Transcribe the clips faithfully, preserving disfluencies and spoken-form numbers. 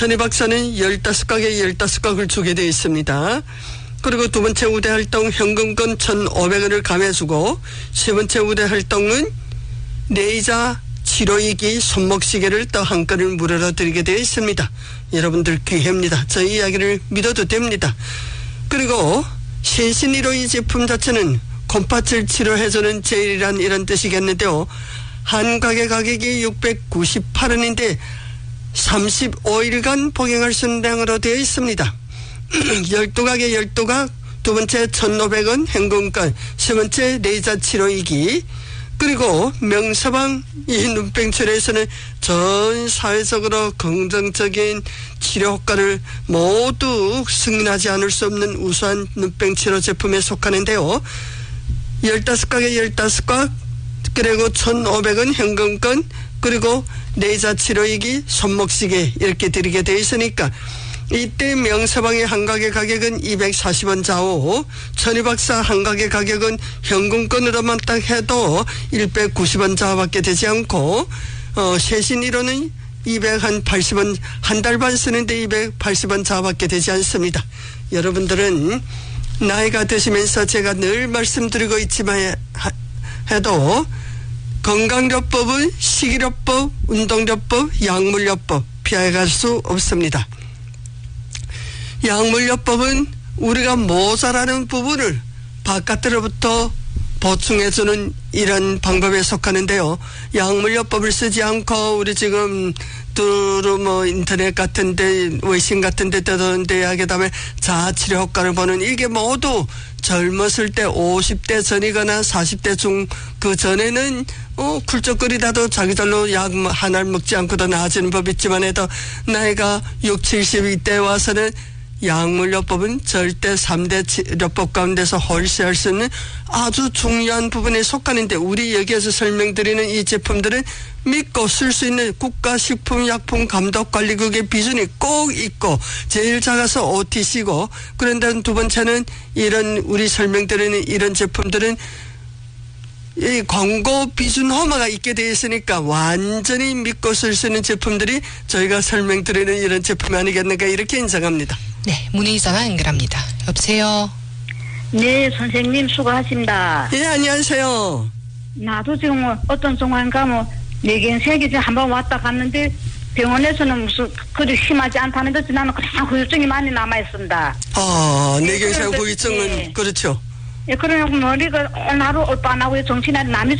전희 박사는 열다섯 각에 열다섯 각을 주게 되어 있습니다. 그리고 두 번째 우대 활동 현금권 천오백 원을 감해주고 세 번째 우대 활동은 내이자 치료이기 손목시계를 또 한 건을 무료로 드리게 되어 있습니다. 여러분들 기회입니다. 저희 이야기를 믿어도 됩니다. 그리고 최신의료 이 제품 자체는 곰파철 치료해주는 제일이란 이런 뜻이겠는데요. 한 가게 가격이 육백구십팔 원인데 삼십오 일간 복용할 수 있는 양으로 되어 있습니다. 열두 각에 열두 각, 두 번째 천오백 원 현금권, 세 번째 레이저 치료이기, 그리고 명서방 이 눈병 치료에서는 전 사회적으로 긍정적인 치료 효과를 모두 승인하지 않을 수 없는 우수한 눈병 치료 제품에 속하는데요. 열다섯 각에 열다섯 각, 그리고 천오백 원 현금권, 그리고 레이저 치료이기, 손목시계 이렇게 드리게 되어 있으니까 이때 명서방의 한 가게 가격은 이백사십 원 좌우, 전희박사 한 가게 가격은 현금권으로만 딱 해도 백구십 원 좌우밖에 되지 않고, 어, 최신의료는 이백팔십 원, 한 달 반 쓰는데 이백팔십 원 좌우밖에 되지 않습니다. 여러분들은 나이가 드시면서 제가 늘 말씀드리고 있지만 해도 건강요법은 식이요법, 운동요법, 약물요법 피해갈 수 없습니다. 약물요법은 우리가 모자라는 부분을 바깥으로부터 보충해주는 이런 방법에 속하는데요. 약물요법을 쓰지 않고 우리 지금 두루 뭐 인터넷 같은데 외신 같은데 떠드는데 하게 되면 자아치료 효과를 보는 이게 모두 젊었을 때 오십 대 전이거나 사십 대 중 그 전에는 어 쿨쩍거리다도 자기들로 약 하나를 먹지 않고도 나아지는 법이 있지만 해도 나이가 육십, 칠십 이때 와서는 약물요법은 절대 삼 대 치료법 가운데서 홀시할 수 있는 아주 중요한 부분에 속하는데 우리 여기에서 설명드리는 이 제품들은 믿고 쓸 수 있는 국가식품약품감독관리국의 비준이 꼭 있고 제일 작아서 오티씨고 그런데 두 번째는 이런 우리 설명드리는 이런 제품들은 이 광고 비준 허가가 있게 되어 있으니까 완전히 믿고 쓸 수 있는 제품들이 저희가 설명드리는 이런 제품이 아니겠는가 이렇게 인정합니다. 네, 문의 전화 연결합니다. 여보세요. 네, 선생님 수고하십니다. 예, 안녕하세요. 나도 지금 뭐 어떤 정황인가 뭐 네개 세개 전 한번 왔다 갔는데 병원에서는 무슨 그리 심하지 않다는데 나는 그냥 후유증이 많이 남아 있습니다. 아, 뇌경색 후유증은 네. 그렇죠. 예, 그러면 머리가 하루 올바나고 정신이 남이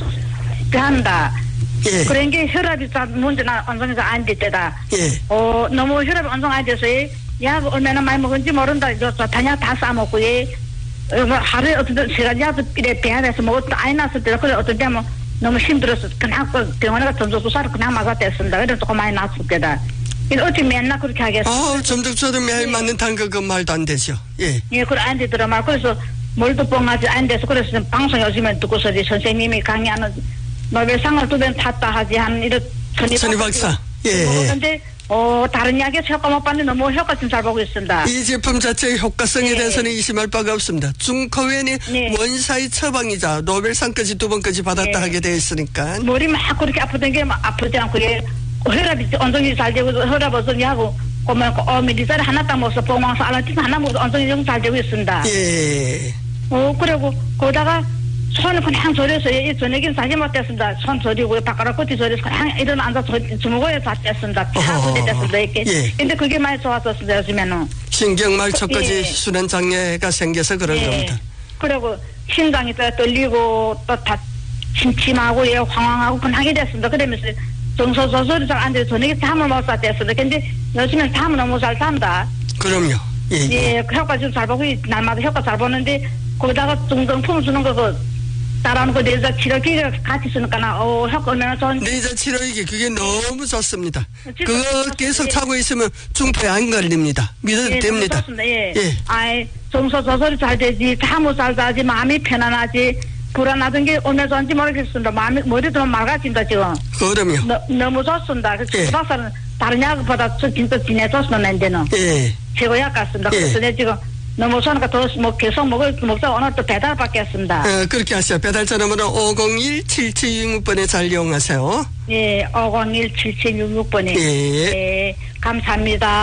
한다. 예. 그런 게 혈압이 문제나 언성에서 안 됐대다. 예. 어, 너무 혈압이 언성 안 돼서 약 얼마나 많이 먹은지 모른다. 저 다냐 다 싸먹고 예. 어, 뭐 하루에 어떤 때 제가 약을 이래 배안해서 먹었다 아이 났을 때 그래 어떤 때 뭐 너무 힘들어서 그냥 병원에 가서 점도주사를 그냥 맞았댔습니다. 그래서 조금 많이 났을 때다. 어떻게 맨날 그렇게 하겠어? 아, 점도주사도 매일 맞는다는 거 그 말도 안 되죠. 예. 예, 그래 안 되더라 말. 그래서 뭘도 뻥하지 안 돼서 그래서 방송 요즘에 듣고서 선생님이 강의하는 노벨상을 두 번 탔다 하지 한 이런 전희 박사. 예. 그런데 어 다른 약에서 효과 못 봤는데 너무 효과 좀 잘 보고 있습니다. 이 제품 자체의 효과성에 네. 대해서는 의심할 바가 없습니다. 중커웬이 네. 원사의 처방이자 노벨상까지 두 번까지 받았다 네. 하게 되어 있으니까. 머리 막 그렇게 아프던 게 막 아프지 않고 예. 혈압이 언성이 잘 되고 혈압 언성이 하고 그러면 어 미리자리 하나 딱 먹어서 봉황서 알라틴 하나 먹어서 언성이 좀 잘 되고 있습니다. 예. 어 그리고 거기다가 손을 그냥 저려서 이 저녁에는 자기 못했습니다. 손 저리고 바깥으로 끝이 저려서 그냥 이런 앉아서 주먹에 다 뗐습니다. 다 됐습니다. 이렇게. 예. 근데 그게 많이 좋았었습니다. 요즘에는. 신경말초까지 예. 순환 장애가 생겨서 그런 예. 겁니다. 그리고 심장이 또 떨리고 또 다 침침하고 예, 황황하고 그냥 하게 됐습니다. 그러면서 정서조절이 잘 안 돼서 저녁에 잠을 못 잤댔습니다. 근데 요즘엔 잠을 너무 잘 잔다. 그럼요. 예. 예, 그 효과 좀 잘 보고 날마다 효과 잘 보는데 거기다가 중등품 주는 거고 따라하는 거 내자 치료기를 같이 쓰니까 나 어, 효과 얼마나 좋은지. 내자 치료이기 그게 너무 좋습니다. 진짜 그거 좋습니다. 계속 예. 차고 있으면 중폐 안 걸립니다. 믿어도 예, 됩니다. 좋습니다. 예. 예. 아이, 정서 조절이 잘 되지, 잠을 잘 자지, 마음이 편안하지, 불안하던 게 얼마나 좋은지 모르겠습니다. 마음이, 머리도 너무 맑아진다, 지금. 그럼요. 너, 너무 좋습니다. 그 예. 박사는 다른 약보다 저 진짜 지내줬으면 난데는. 예. 최고 약 같습니다. 예. 그래서 내 지금 너무 좋으니까 더 뭐 계속 먹을, 먹자 오늘 또 배달 받겠습니다. 어, 그렇게 하세요. 배달 전화번호 오공일 칠칠육육 번에 잘 이용하세요. 예, 오공일 칠칠육육 번에. 예. 예, 감사합니다.